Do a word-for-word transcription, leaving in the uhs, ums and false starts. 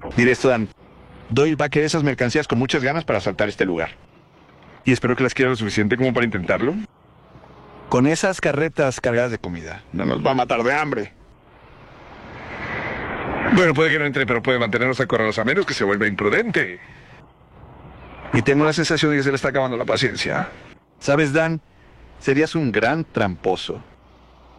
Diré esto, Dan. Doyle va a querer esas mercancías con muchas ganas para asaltar este lugar. Y espero que las quiera lo suficiente como para intentarlo. Con esas carretas cargadas de comida, no nos va a matar de hambre. Bueno, puede que no entre, pero puede mantenernos acorralados a menos que se vuelva imprudente. Y tengo la sensación de que se le está acabando la paciencia. ¿Sabes, Dan? Serías un gran tramposo.